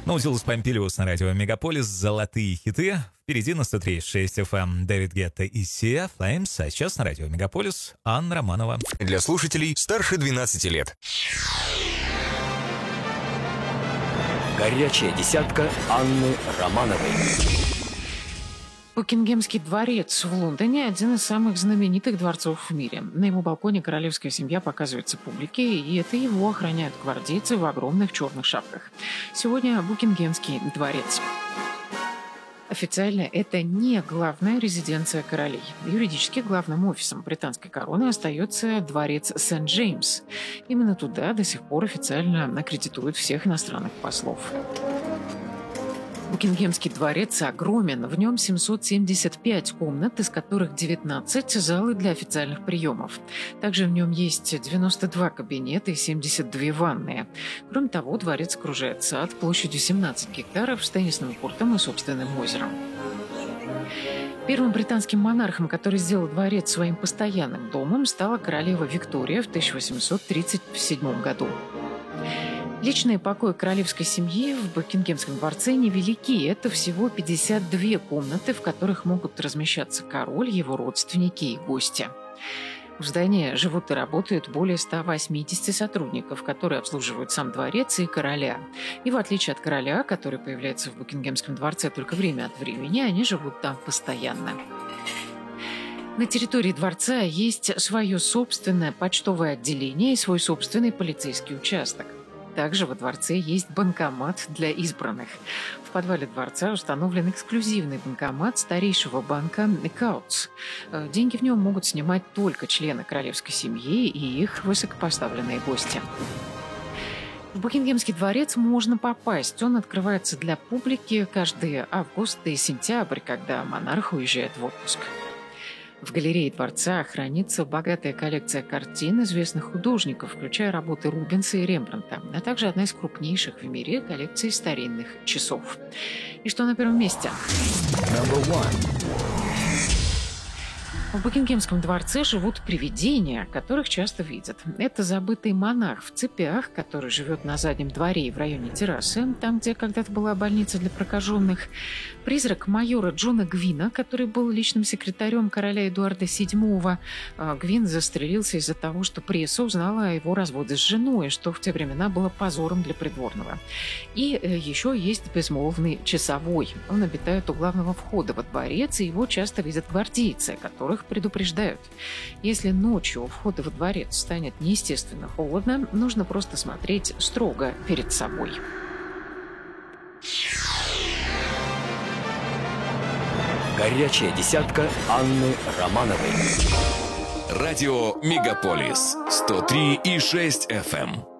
Наутилус Помпилиус на радио Мегаполис. Золотые хиты. Впереди на 103.6 FM Дэвид Гетта и Sia Flames. А сейчас на радио Мегаполис Анна Романова. Для слушателей старше 12 лет. Горячая десятка Анны Романовой. Букингемский дворец в Лондоне – один из самых знаменитых дворцов в мире. На его балконе королевская семья показывается публике, и это его охраняют гвардейцы в огромных черных шапках. Сегодня Букингемский дворец. Официально это не главная резиденция королей. Юридически главным офисом британской короны остается дворец Сент-Джеймс. Именно туда до сих пор официально аккредитуют всех иностранных послов. Букингемский дворец огромен. В нем 775 комнат, из которых 19 залы для официальных приемов. Также в нем есть 92 кабинета и 72 ванные. Кроме того, дворец окружает сад площадью 17 гектаров с теннисным кортом и собственным озером. Первым британским монархом, который сделал дворец своим постоянным домом, стала королева Виктория в 1837 году. Личные покои королевской семьи в Букингемском дворце невелики. Это всего 52 комнаты, в которых могут размещаться король, его родственники и гости. В здании живут и работают более 180 сотрудников, которые обслуживают сам дворец и короля. И в отличие от короля, который появляется в Букингемском дворце только время от времени, они живут там постоянно. На территории дворца есть свое собственное почтовое отделение и свой собственный полицейский участок. Также во дворце есть банкомат для избранных. В подвале дворца установлен эксклюзивный банкомат старейшего банка Coutts. Деньги в нем могут снимать только члены королевской семьи и их высокопоставленные гости. В Букингемский дворец можно попасть. Он открывается для публики каждый август и сентябрь, когда монарх уезжает в отпуск. В галерее дворца хранится богатая коллекция картин известных художников, включая работы Рубенса и Рембрандта, а также одна из крупнейших в мире коллекций старинных часов. И что на первом месте? В Букингемском дворце живут привидения, которых часто видят. Это забытый монарх в цепях, который живет на заднем дворе и в районе террасы, там, где когда-то была больница для прокаженных. Призрак майора Джона Гвина, который был личным секретарем короля Эдуарда VII. Гвин застрелился из-за того, что пресса узнала о его разводе с женой, что в те времена было позором для придворного. И еще есть безмолвный часовой. Он обитает у главного входа во дворец, и его часто видят гвардейцы, которых предупреждают. Если ночью у входа во дворец станет неестественно холодно, нужно просто смотреть строго перед собой. Горячая десятка Анны Романовой. Радио Мегаполис 103,6 FM.